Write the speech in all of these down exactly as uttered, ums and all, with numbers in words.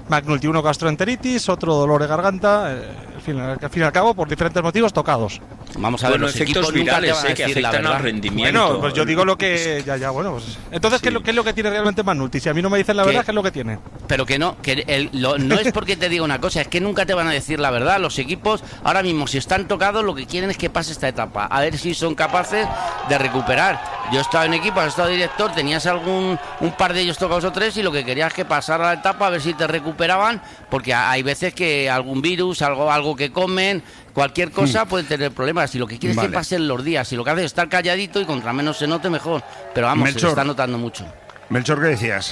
McNulty, uno gastroenteritis, otro dolor de garganta, eh, al, fin, al fin y al cabo, por diferentes motivos, tocados. Vamos a ver, bueno, los efectos virales eh, que afectan al rendimiento. Bueno, pues yo digo lo que... Ya, ya, bueno, pues... Entonces, sí. ¿qué, es lo, ¿qué es lo que tiene realmente McNulty? Si a mí no me dicen la verdad, ¿qué es lo que tiene? Pero que no, que el, lo, no es porque te diga una cosa, es que nunca te van a decir la verdad. Los equipos, ahora mismo, si están tocados, lo que quieren es que pase esta etapa, a ver si son capaces de recuperar. Yo he estado en equipo, has estado director, tenías algún un par de ellos tocados o tres, y lo que querías es que pasara la etapa, a ver si te recuperaban, porque hay veces que algún virus, algo, algo que comen... Cualquier cosa hmm. puede tener problemas. Si lo que quieres vale. es que pasen los días, si lo que haces es estar calladito y contra menos se note, mejor. Pero vamos, Melchor, se está notando mucho. Melchor, ¿qué decías?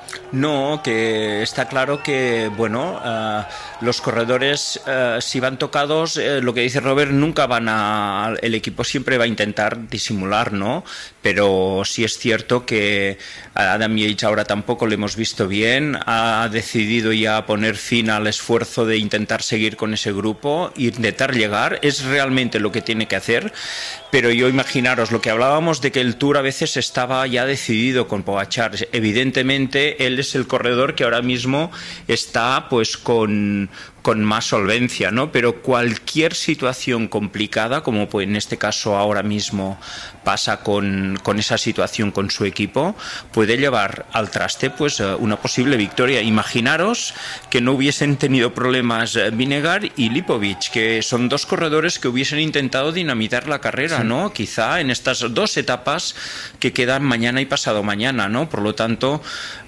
No, que está claro que, bueno, uh, los corredores, uh, si van tocados, uh, lo que dice Robert, nunca van a... El equipo siempre va a intentar disimular, ¿no? Pero sí es cierto que a Adam Yates ahora tampoco lo hemos visto bien, ha decidido ya poner fin al esfuerzo de intentar seguir con ese grupo e intentar llegar, es realmente lo que tiene que hacer, pero yo imaginaros lo que hablábamos de que el Tour a veces estaba ya decidido con Pogačar, evidentemente él es el corredor que ahora mismo está pues con... con más solvencia, ¿no? Pero cualquier situación complicada, como pues en este caso ahora mismo pasa con, con esa situación con su equipo, puede llevar al traste pues una posible victoria. Imaginaros que no hubiesen tenido problemas Vinegar y Lipovic, que son dos corredores que hubiesen intentado dinamitar la carrera, sí. ¿no? Quizá en estas dos etapas que quedan mañana y pasado mañana, ¿no? Por lo tanto,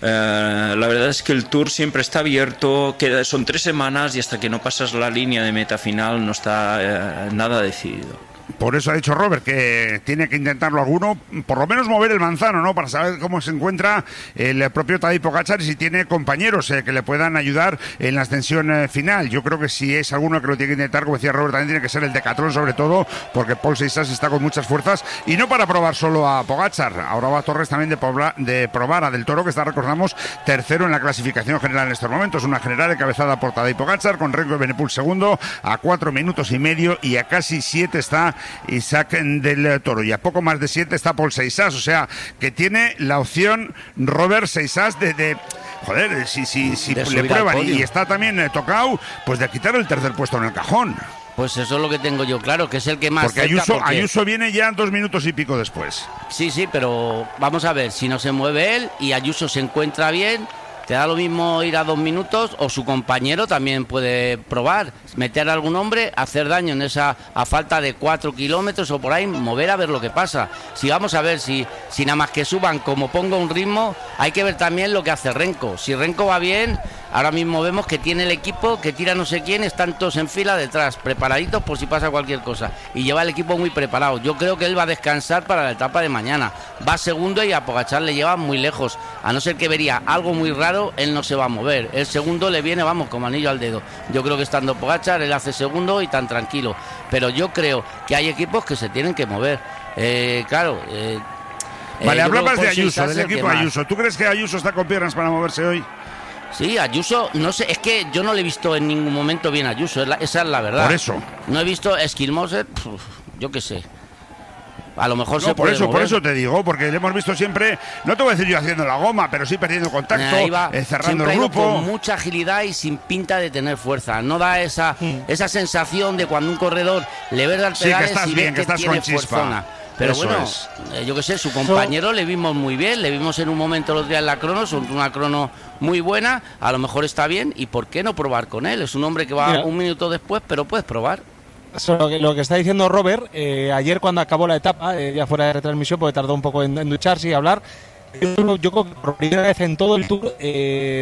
eh, la verdad es que el Tour siempre está abierto, queda, son tres semanas y hasta que no pasas la línea de meta final no está eh, nada decidido. Por eso ha dicho Robert que tiene que intentarlo alguno, por lo menos mover el manzano, ¿no? Para saber cómo se encuentra el propio Tadej Pogačar y si tiene compañeros eh, que le puedan ayudar en la ascensión eh, final. Yo creo que si es alguno que lo tiene que intentar, como decía Robert, también tiene que ser el Decathlon, sobre todo, porque Paul Seixas está con muchas fuerzas y no para probar solo a Pogačar. Ahora va Torres también de, pobla, de probar a Del Toro, que está, recordamos, tercero en la clasificación general en estos momentos. Una general encabezada por Tadej Pogačar, con Remco Evenepoel segundo, a cuatro minutos y medio, y a casi siete está Isaac Del Toro, y a poco más de siete está Paul Seixas, o sea que tiene la opción Robert Seixas de, de joder, si, si, si le prueban y está también eh, tocado, pues de quitar el tercer puesto en el cajón. Pues eso es lo que tengo yo claro, que es el que más... Porque Ayuso, porque... Ayuso viene ya dos minutos y pico después. Sí, sí, pero vamos a ver, si no se mueve él y Ayuso se encuentra bien... Te da lo mismo ir a dos minutos, o su compañero también puede probar, meter a algún hombre, hacer daño en esa, a falta de cuatro kilómetros o por ahí, mover a ver lo que pasa. Si vamos a ver, si, si nada más que suban como ponga un ritmo, hay que ver también lo que hace Renko. Si Renko va bien, ahora mismo vemos que tiene el equipo, que tira no sé quién, están todos en fila detrás, preparaditos por si pasa cualquier cosa. Y lleva el equipo muy preparado. Yo creo que él va a descansar para la etapa de mañana. Va segundo y a Pogačar le lleva muy lejos. A no ser que vería algo muy raro, él no se va a mover. El segundo le viene, vamos, como anillo al dedo. Yo creo que estando Pogačar, él hace segundo y tan tranquilo. Pero yo creo que hay equipos que se tienen que mover. Eh, claro. Eh, vale, eh, hablabas de Ayuso, del equipo Ayuso. ¿Tú crees que Ayuso está con piernas para moverse hoy? Sí, Ayuso, no sé, es que yo no le he visto en ningún momento bien a Ayuso, es la, esa es la verdad. Por eso. No he visto Esquilmoser, yo qué sé. A lo mejor no, se por puede eso, mover. por eso te digo, porque le hemos visto siempre, no te voy a decir yo haciendo la goma, pero sí perdiendo contacto, va, eh, cerrando el grupo. Con mucha agilidad y sin pinta de tener fuerza. No da esa, mm. esa sensación de cuando un corredor le ves al pedales sí, que estás y bien, ves que, que estás tiene con chispa. fuerzona. Pero eso bueno, eh, yo qué sé, su compañero le vimos muy bien, le vimos en un momento los días en la crono, son una crono muy buena, a lo mejor está bien, y ¿por qué no probar con él? Es un hombre que va Mira. un minuto después, pero puedes probar. Eso, lo, que, lo que está diciendo Robert, eh, ayer cuando acabó la etapa, eh, ya fuera de retransmisión, porque tardó un poco en, en ducharse y hablar, yo, yo creo que por primera vez en todo el Tour, eh,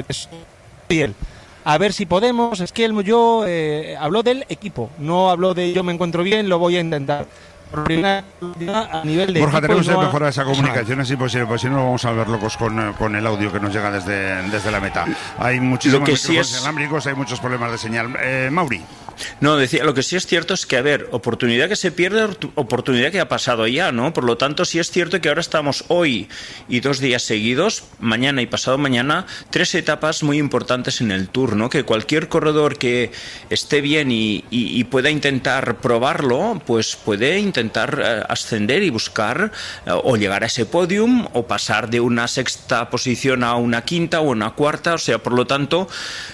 y él, a ver si podemos, es que él, yo, eh, habló del equipo, no habló de yo me encuentro bien, lo voy a intentar. Por primera a nivel de Borja, tenemos que no mejorar esa comunicación, es imposible, pues si no vamos a ver locos con, con el audio que nos llega desde, desde la meta. Hay muchísimos micrófonos sí es... inalámbricos, hay muchos problemas de señal. Eh, Mauri. No, decía, lo que sí es cierto es que, a ver, oportunidad que se pierde, oportunidad que ha pasado ya, ¿no? Por lo tanto, sí es cierto que ahora estamos hoy y dos días seguidos, mañana y pasado mañana, tres etapas muy importantes en el Tour, ¿no? Que cualquier corredor que esté bien y, y, y pueda intentar probarlo, pues puede intentar eh, ascender y buscar eh, o llegar a ese podium o pasar de una sexta posición a una quinta o una cuarta, o sea, por lo tanto,